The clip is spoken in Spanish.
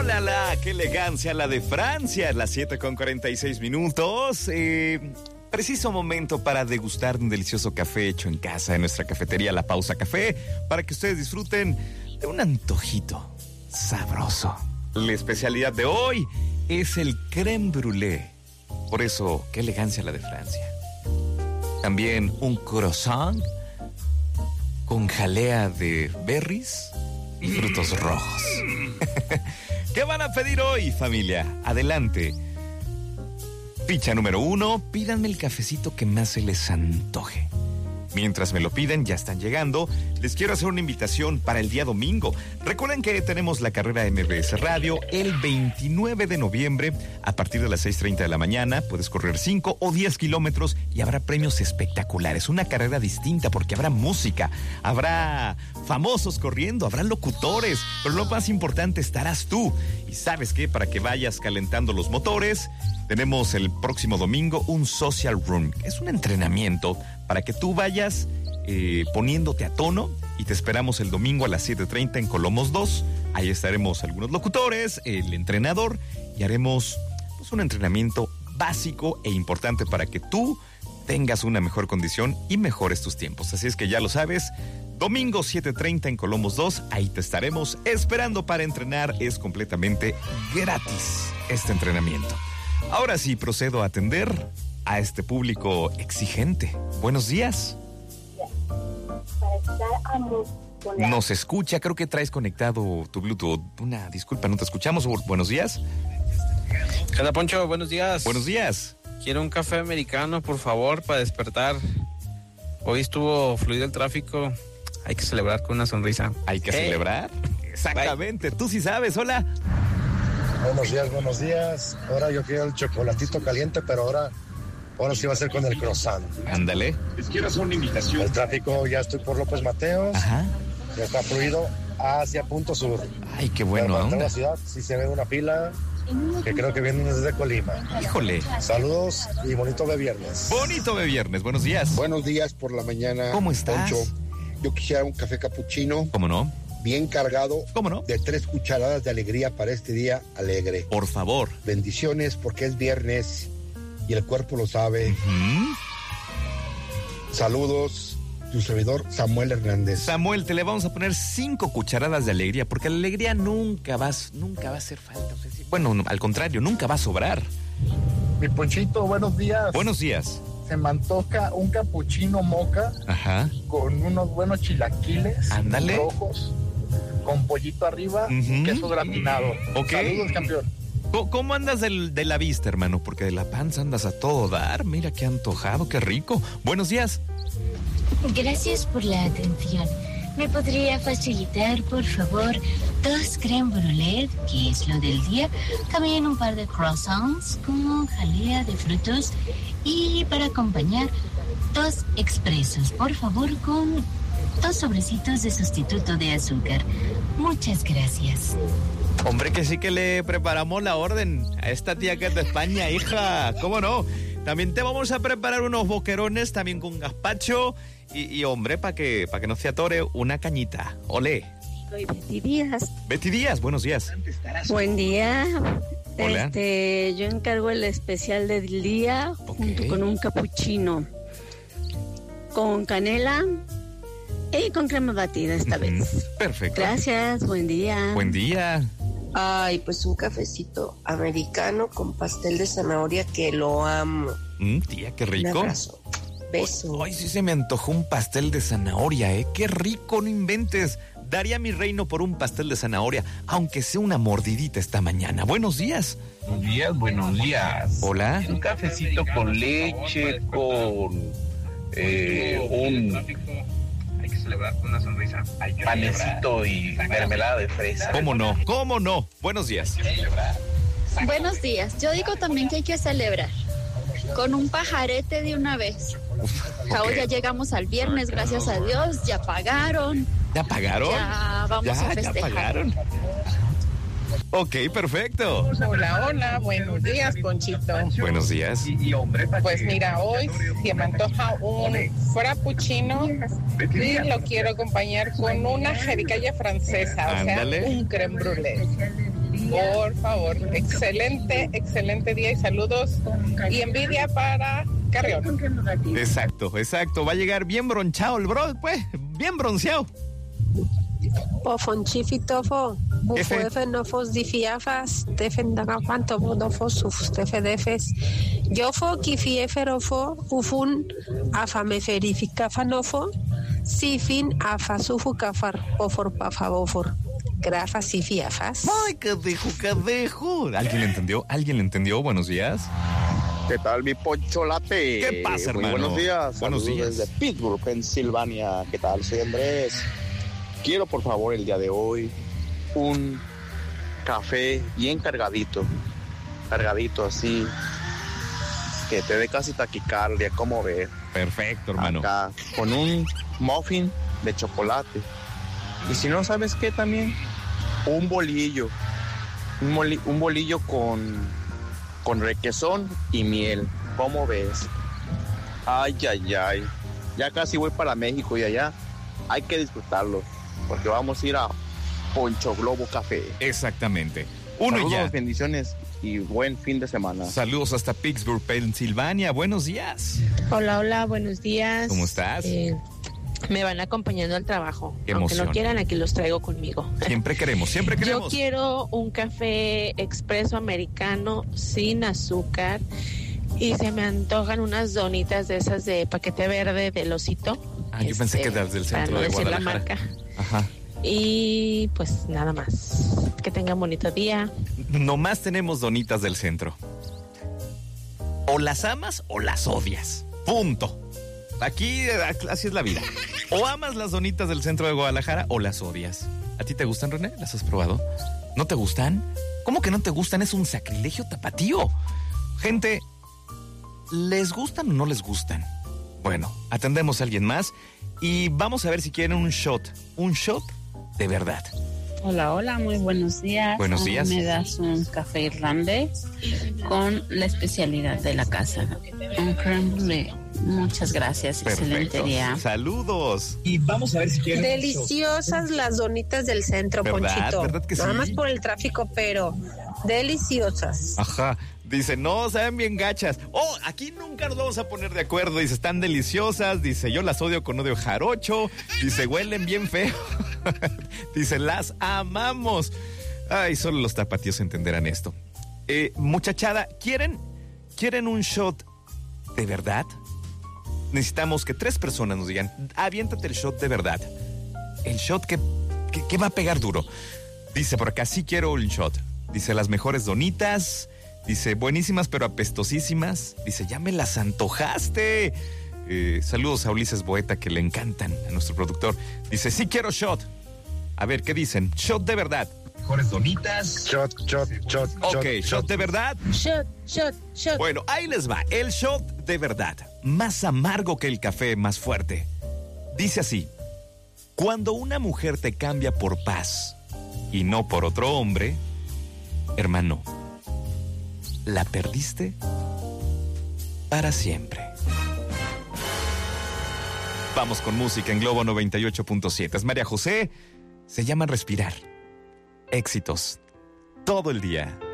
¡Hola, la! ¡Qué elegancia la de Francia! Las 7:46. Preciso momento para degustar un delicioso café hecho en casa en nuestra cafetería La Pausa Café, para que ustedes disfruten de un antojito sabroso. La especialidad de hoy es el crème brûlée. Por eso, qué elegancia la de Francia. También un croissant con jalea de berries y frutos rojos. ¿Qué van a pedir hoy, familia? Adelante. Ficha número 1, pídanme el cafecito que más se les antoje. Mientras me lo piden, ya están llegando. Les quiero hacer una invitación para el día domingo. Recuerden que tenemos la carrera MBS Radio el 29 de noviembre a partir de las 6:30 de la mañana. Puedes correr 5 o 10 kilómetros y habrá premios espectaculares. Una carrera distinta porque habrá música, habrá famosos corriendo, habrá locutores. Pero lo más importante, estarás tú. Y ¿sabes qué? Para que vayas calentando los motores, tenemos el próximo domingo un social run. Es un entrenamiento para que tú vayas poniéndote a tono, y te esperamos el domingo a las 7:30 en Colomos 2. Ahí estaremos algunos locutores, el entrenador, y haremos pues, un entrenamiento básico e importante para que tú tengas una mejor condición y mejores tus tiempos. Así es que ya lo sabes, domingo 7:30 en Colomos 2, ahí te estaremos esperando para entrenar. Es completamente gratis este entrenamiento. Ahora sí, procedo a atender a este público exigente. Buenos días. Nos escucha, creo que traes conectado tu Bluetooth. Una disculpa, no te escuchamos. Buenos días. ¿Qué onda, Poncho? Buenos días. Buenos días. Quiero un café americano, por favor, para despertar. Hoy estuvo fluido el tráfico. Hay que celebrar con una sonrisa. ¿Hay que celebrar? Exactamente. Bye. Tú sí sabes. Hola. Buenos días. Ahora yo quiero el chocolatito caliente, pero ahora sí va a ser con el croissant. Ándale. Les quiero hacer una invitación. El tráfico, ya estoy por López Mateos. Ajá. Ya está fluido hacia Punto Sur. Ay, qué bueno. En la ciudad sí se ve una fila que creo que viene desde Colima. Híjole. Saludos y bonito de viernes. Bonito de viernes. Buenos días. Buenos días por la mañana. ¿Cómo estás? Poncho, yo quisiera un café capuchino. ¿Cómo no? Bien cargado. ¿Cómo no? De 3 cucharadas de alegría para este día alegre. Por favor. Bendiciones porque es viernes y el cuerpo lo sabe. Uh-huh. Saludos, tu servidor Samuel Hernández. Samuel, te le vamos a poner 5 cucharadas de alegría, porque la alegría nunca va a hacer falta. O sea, bueno, al contrario, nunca va a sobrar. Mi Ponchito, buenos días. Buenos días. Se me antoja un capuchino moca. Ajá. Con unos buenos chilaquiles. Ándale. Rojos, con pollito arriba, y queso gratinado. Ok. Saludos, campeón. ¿Cómo andas de la vista, hermano? Porque de la panza andas a todo dar. Mira qué antojado, qué rico. Buenos días. Gracias por la atención. ¿Me podría facilitar, por favor, 2 crème brûlée, que es lo del día? También un par de croissants con jalea de frutos. Y para acompañar, 2 expresos, por favor, con 2 sobrecitos de sustituto de azúcar. Muchas gracias. Hombre, que sí que le preparamos la orden a esta tía que es de España, hija. ¿Cómo no? También te vamos a preparar unos boquerones también con gazpacho y hombre, para que no se atore, una cañita. Olé. Soy Betty Díaz. Betty Díaz, buenos días. Buen día. Hola. Yo encargo el especial del día, junto con un capuchino con canela y con crema batida esta vez. Perfecto. Gracias, buen día. Buen día. Ay, pues un cafecito americano con pastel de zanahoria, que lo amo. Tía, qué rico. Un abrazo. Beso. Ay, sí se me antojó un pastel de zanahoria, Qué rico, no inventes. Daría mi reino por un pastel de zanahoria, aunque sea una mordidita esta mañana. Buenos días. Buenos días. Hola. Un cafecito con leche, con un celebrar con una sonrisa. Panecito y mermelada de fresa. ¿Cómo no? ¿Cómo no? Buenos días. Buenos días. Yo digo también que hay que celebrar con un pajarete de una vez. Cabo, ya llegamos al viernes, gracias a Dios. Ya pagaron. ¿Ya pagaron? Ya vamos a festejar. ¿Ya pagaron? Ok, perfecto. Hola, buenos días, Ponchito. Buenos días. Pues mira, hoy se me antoja un frappuccino y lo quiero acompañar con una jericaya francesa, Ándale. o sea, un crème brûlée. Por favor, excelente día y saludos. Y envidia para Carrión. Exacto. Va a llegar bien bronchado el bro, pues, bien bronceado. Pofonchifitofo, bufuefe nofos difiafas, tefen dagapanto bodofos ufstefedefes. Yofo kifieferofo, ufun afameferificafanofo, sifin afasufu cafar, ofor pafavofor. Grafas y fiafas. Ay, qué dejo. ¿Alguien le entendió? Buenos días. ¿Qué tal, mi poncholate? ¿Qué pasa, hermano? Muy buenos días. Buenos días. Desde Pittsburgh, Pensilvania. ¿Qué tal? Soy Andrés. Quiero, por favor, el día de hoy, un café bien cargadito así, que te dé casi taquicardia, ¿cómo ves? Perfecto, hermano. Acá, con un muffin de chocolate. Y si no, ¿sabes qué también? Un bolillo. Un bolillo con requesón y miel. ¿Cómo ves? Ay. Ya casi voy para México y allá hay que disfrutarlo, porque vamos a ir a Poncho Globo Café. Exactamente. Uno Saludos, ya. bendiciones y buen fin de semana. Saludos hasta Pittsburgh, Pensilvania. Buenos días. Hola, buenos días. ¿Cómo estás? Me van acompañando al trabajo. Qué aunque emoción. no quieran, aquí los traigo conmigo. Siempre queremos. Yo quiero un café expreso americano sin azúcar y se me antojan unas donitas de esas de paquete verde del Osito. Yo pensé que eras del centro de Guadalajara. Guadalajara. La marca. Ajá. Y pues nada más. Que tengan bonito día. Nomás tenemos donitas del centro. O las amas o las odias. Punto. Aquí así es la vida. O amas las donitas del centro de Guadalajara o las odias. ¿A ti te gustan, René? ¿Las has probado? ¿No te gustan? ¿Cómo que no te gustan? Es un sacrilegio tapatío. Gente, ¿les gustan o no les gustan? Bueno, atendemos a alguien más y vamos a ver si quieren un shot de verdad. Hola, muy buenos días. Buenos días. Me das un café irlandés con la especialidad de la casa, un crème brûlée. Muchas gracias, excelente Perfecto. día. Saludos. Y vamos a ver si quieren. Deliciosas las donitas del centro, ¿Verdad? Ponchito. ¿Verdad que Nada sí? más por el tráfico, pero deliciosas. Ajá. Dice, no, saben bien gachas. Oh, aquí nunca nos vamos a poner de acuerdo. Dice, están deliciosas. Dice, yo las odio con odio jarocho. Dice, huelen bien feo. Dice, las amamos. Ay, solo los tapatíos entenderán esto. Muchachada, ¿quieren un shot de verdad? Necesitamos que 3 personas nos digan, aviéntate el shot de verdad. El shot que va a pegar duro. Dice por acá, sí quiero un shot. Dice, las mejores donitas. Dice, buenísimas pero apestosísimas. Dice, ya me las antojaste. Saludos a Ulises Boeta, que le encantan a nuestro productor. Dice, sí quiero shot. A ver, ¿qué dicen? Shot de verdad. Mejores donitas. Shot. Ok, shot de verdad. Shot. Bueno, ahí les va. El shot de verdad. Más amargo que el café, más fuerte. Dice así: cuando una mujer te cambia por paz y no por otro hombre, hermano, la perdiste para siempre. Vamos con música en Globo 98.7. Es María José. Se llama Respirar. Éxitos todo el día.